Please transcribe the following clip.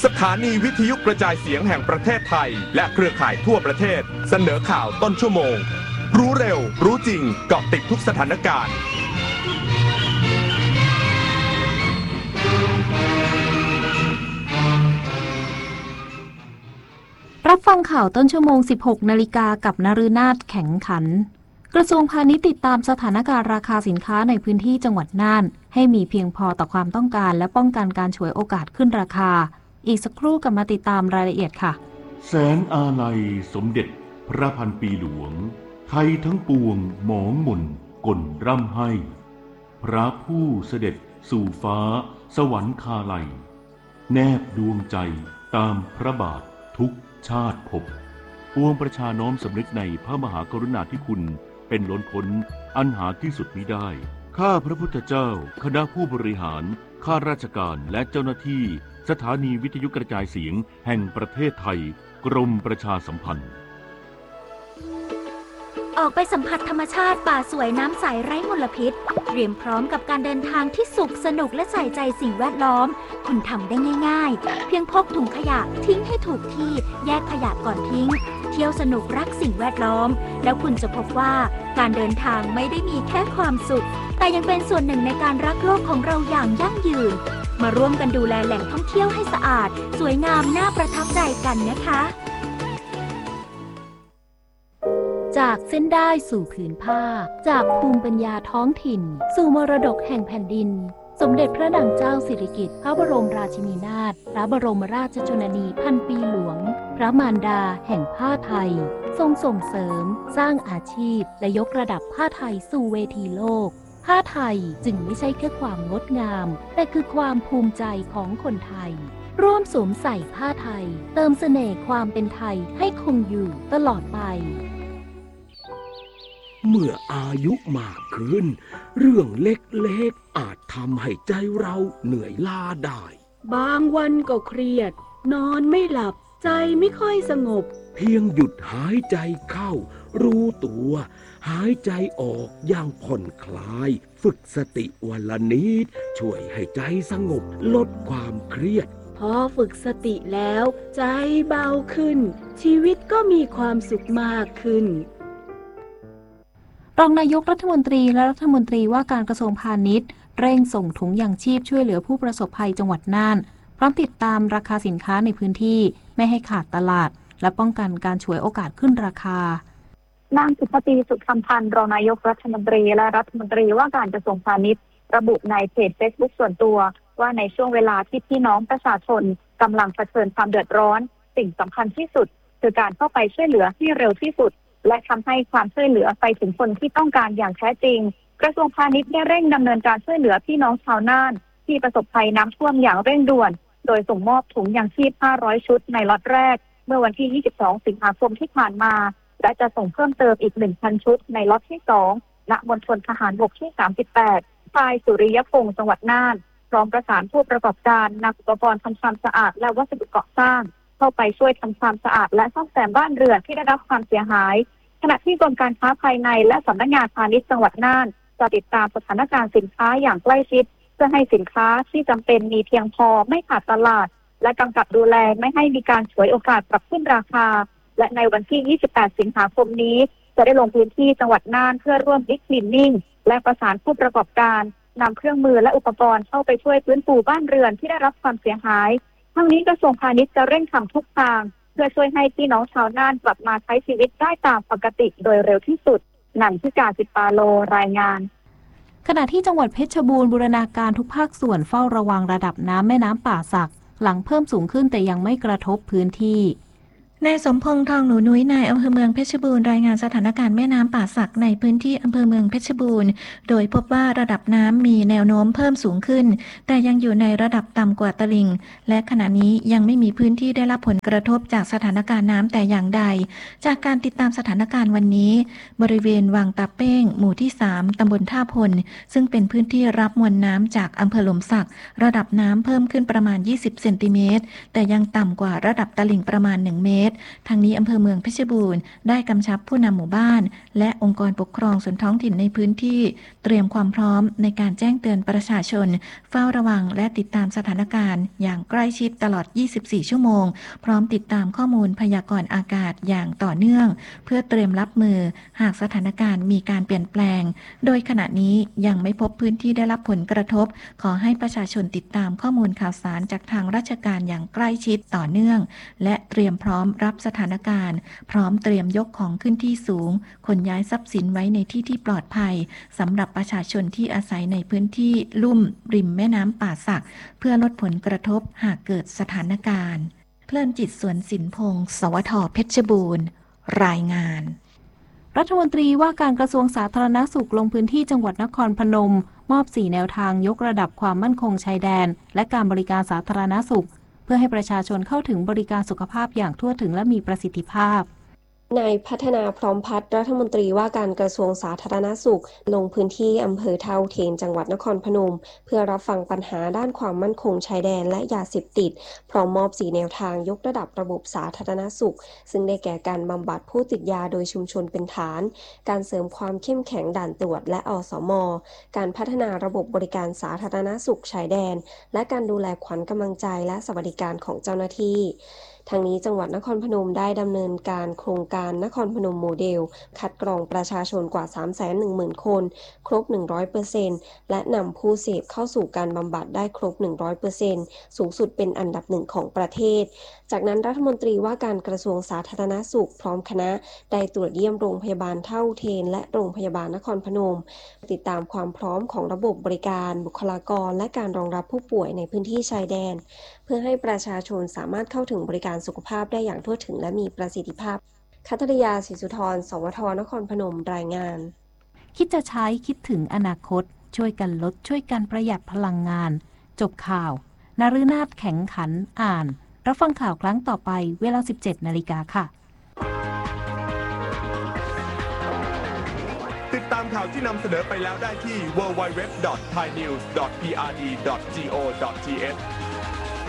สถานีวิทยุกระจายเสียงแห่งประเทศไทยและเครือข่ายทั่วประเทศเสนอข่าวต้นชั่วโมงรู้เร็วรู้จริงเกาะติดทุกสถานการณ์รับฟังข่าวต้นชั่วโมง 16 นาฬิกากับนฤนาถแข็งขันกระทรวงพาณิชย์ติดตามสถานการณ์ราคาสินค้าในพื้นที่จังหวัดน่านให้มีเพียงพอต่อความต้องการและป้องกันการฉวยโอกาสขึ้นราคาอีกสักครู่กลับมาติดตามรายละเอียดค่ะแสนอาลัยสมเด็จพระพันปีหลวงไทยทั้งปวงหมองหม่นก่นร่ำให้พระผู้เสด็จสู่ฟ้าสวรรคาลัยแนบดวงใจตามพระบาททุกชาติภพปวงประชาน้อมสำนึกในพระมหากรุณาธิคุณเป็นล้นพ้นอันหาที่สุดมิได้ข้าพระพุทธเจ้าคณะผู้บริหารข้าราชการและเจ้าหน้าที่สถานีวิทยุกระจายเสียงแห่งประเทศไทยกรมประชาสัมพันธ์ออกไปสัมผัสธรรมชาติป่าสวยน้ำใสไร้มลพิษเตรียมพร้อมกับการเดินทางที่สุขสนุกและใส่ใจสิ่งแวดล้อมคุณทำได้ง่ายๆเพียงพกถุงขยะทิ้งให้ถูกที่แยกขยะก่อนทิ้งเที่ยวสนุกรักสิ่งแวดล้อมแล้วคุณจะพบว่าการเดินทางไม่ได้มีแค่ความสุขแต่ยังเป็นส่วนหนึ่งในการรักโลกของเราอย่างยั่งยืนมาร่วมกันดูแลแหล่งท่องเที่ยวให้สะอาดสวยงามน่าประทับใจกันนะคะจากเส้นได้สู่ผืนผ้าจากภูมิปัญญาท้องถิ่นสู่มรดกแห่งแผ่นดินสมเด็จพระนางเจ้าสิริกิติ์พระบรมราชินีนาถพระบรมราชชนนีพันปีหลวงพระมารดาแห่งผ้าไทยทรงส่งเสริมสร้างอาชีพและยกระดับผ้าไทยสู่เวทีโลกผ้าไทยจึงไม่ใช่แค่ความงดงามแต่คือความภูมิใจของคนไทยร่วมสวมใส่ผ้าไทยเติมเสน่ห์ความเป็นไทยให้คงอยู่ตลอดไปเมื่ออายุมากขึ้นเรื่องเล็กๆอาจทำให้ใจเราเหนื่อยล้าได้บางวันก็เครียดนอนไม่หลับใจไม่ค่อยสงบเพียงหยุดหายใจเข้ารู้ตัวหายใจออกอย่างผ่อนคลายฝึกสติวันละนิดช่วยให้ใจสงบลดความเครียดพอฝึกสติแล้วใจเบาขึ้นชีวิตก็มีความสุขมากขึ้นรองนายกรัฐมนตรีและรัฐมนตรีว่าการกระทรวงพาณิชย์เร่งส่งถุงยางชีพช่วยเหลือผู้ประสบภัยจังหวัดน่านพร้อมติดตามราคาสินค้าในพื้นที่ไม่ให้ขาดตลาดและป้องกันการฉวยโอกาสขึ้นราคานางสุภตีสุขสัมพันธ์รองนายกรัฐมนตรีและรัฐมนตรีว่าการกระทรวงพาณิชย์ระบุในเพจ Facebook ส่วนตัวว่าในช่วงเวลาที่พี่น้องประชาชนกำลังเผชิญความเดือดร้อนสิ่งสำคัญที่สุดคือการเข้าไปช่วยเหลือให้เร็วที่สุดและทำให้ความช่วยเหลือไปถึงคนที่ต้องการอย่างแท้จริงกระทรวงพาณิชย์ได้เร่งดำเนินการช่วยเหลือพี่น้องชาวน่านที่ประสบภัยน้ำท่วมอย่างเร่งด่วนโดยส่งมอบถุงยางชีพ500ชุดในล็อตแรกเมื่อวันที่22สิงหาคมที่ผ่านมาและจะส่งเพิ่มเติมอีก 1,000 ชุดในล็อตที่2ณมณฑลทหารบกที่38ค่ายสุริยพงษ์จังหวัดน่านพร้อมประสานผู้ประกอบการนักอุปกรณ์ทำความสะอาดและวัสดุก่อสร้างเข้าไปช่วยทำความสะอาดและซ่อมแซมบ้านเรือนที่ได้รับความเสียหายขณะที่กรมการค้าภายในและสำนักงานพาณิชย์จังหวัดน่านจะติดตามสถานการณ์สินค้าอย่างใกล้ชิดเพื่อให้สินค้าที่จำเป็นมีเพียงพอไม่ขาดตลาดและกำกับดูแลไม่ให้มีการฉวยโอกาสปรับขึ้นราคาและในวันที่28สิงหาคมนี้จะได้ลงพื้นที่จังหวัดน่านเพื่อร่วมบิ๊กคลีนนิ่งและประสานผู้ประกอบการนำเครื่องมือและอุปกรณ์เข้าไปช่วยฟื้นฟูบ้านเรือนที่ได้รับความเสียหายทั้งนี้กระทรวงพาณิชย์จะเร่งทำทุกทางเพื่อช่วยให้พี่น้องชาวน่านกลับมาใช้ชีวิตได้ตามปกติโดยเร็วที่สุดนันทิกา สิปาโลรายงานขณะที่จังหวัดเพชรบูรณ์บูรณาการทุกภาคส่วนเฝ้าระวังระดับน้ำแม่น้ำป่าสักหลังเพิ่มสูงขึ้นแต่ยังไม่กระทบพื้นที่นายสมพงษ์ทองหนูนุ้ยนายอำเภอเมืองเพชรบูรณ์รายงานสถานการณ์แม่น้ำป่าสักในพื้นที่อำเภอเมืองเพชรบูรณ์โดยพบว่าระดับน้ำมีแนวโน้มเพิ่มสูงขึ้นแต่ยังอยู่ในระดับต่ำกว่าตลิ่งและขณะนี้ยังไม่มีพื้นที่ได้รับผลกระทบจากสถานการณ์น้ำแต่อย่างใดจากการติดตามสถานการณ์วันนี้บริเวณวังตาเป้งหมู่ที่3ตำบลท่าพลซึ่งเป็นพื้นที่รับมวลน้ำจากอำเภอหลมสักระดับน้ำเพิ่มขึ้นประมาณ20เซนติเมตรแต่ยังต่ำกว่าระดับตลิ่งประมาณ1เมตรตรทางนี้อำเภอเมืองเพชรบูรณ์ได้กำชับผู้นำหมู่บ้านและองค์กรปกครองส่วนท้องถิ่นในพื้นที่เตรียมความพร้อมในการแจ้งเตือนประชาชนเฝ้าระวังและติดตามสถานการณ์อย่างใกล้ชิดตลอด 24 ชั่วโมงพร้อมติดตามข้อมูลพยากรณ์อากาศอย่างต่อเนื่องเพื่อเตรียมรับมือหากสถานการณ์มีการเปลี่ยนแปลงโดยขณะนี้ยังไม่พบพื้นที่ได้รับผลกระทบขอให้ประชาชนติดตามข้อมูลข่าวสารจากทางราชการอย่างใกล้ชิดต่อเนื่องและเตรียมพร้อมรับสถานการณ์พร้อมเตรียมยกของขึ้นที่สูงขนย้ายทรัพย์สินไว้ในที่ที่ปลอดภัยสำหรับประชาชนที่อาศัยในพื้นที่ลุ่มริมแม่น้ำป่าสักเพื่อลดผลกระทบหากเกิดสถานการณ์เพลินจิตสวนสินพงศ์สวทเพชรบูรณ์รายงานรัฐมนตรีว่าการกระทรวงสาธารณสุขลงพื้นที่จังหวัดนครพนมมอบ4แนวทางยกระดับความมั่นคงชายแดนและการบริการสาธารณสุขเพื่อให้ประชาชนเข้าถึงบริการสุขภาพอย่างทั่วถึงและมีประสิทธิภาพนายพัฒนาพร้อมพัฒน์รัฐมนตรีว่าการกระทรวงสาธารณสุขลงพื้นที่อำเภอเท่าเทนจังหวัดนครพนมเพื่อรับฟังปัญหาด้านความมั่นคงชายแดนและยาเสพติดพร้อมมอบ4แนวทางยกระดับระบบสาธารณสุขซึ่งได้แก่การบำบัดผู้ติดยาโดยชุมชนเป็นฐานการเสริมความเข้มแข็งด่านตรวจและอสม.การพัฒนาระบบบริการสาธารณสุขชายแดนและการดูแลขวัญกำลังใจและสวัสดิการของเจ้าหน้าที่ทางนี้จังหวัดนครพนมได้ดำเนินการโครงการนครพนมโมเดลคัดกรองประชาชนกว่า 310,000 คนครบ 100% และนำผู้เสพเข้าสู่การบำบัดได้ครบ 100% สูงสุดเป็นอันดับหนึ่งของประเทศจากนั้นรัฐมนตรีว่าการกระทรวงสาธารณสุขพร้อมคณะได้ตรวจเยี่ยมโรงพยาบาลเท่าเทนและโรงพยาบาลนครพนมติดตามความพร้อมของระบบบริการบุคลากรและการรองรับผู้ป่วยในพื้นที่ชายแดนเพื่อให้ประชาชนสามารถเข้าถึงบริการสุขภาพได้อย่างทั่วถึงและมีประสิทธิภาพคัทริยา ศรีสุธร สวท นครพนมรายงานคิดจะใช้คิดถึงอนาคตช่วยกันลดช่วยกันประหยัดพลังงานจบข่าวนฤนาถแข็งขันอ่านรับฟังข่าวครั้งต่อไปเวลา 17 นาฬิกาค่ะติดตามข่าวที่นำเสนอไปแล้วได้ที่ www.thainews.prd.go.th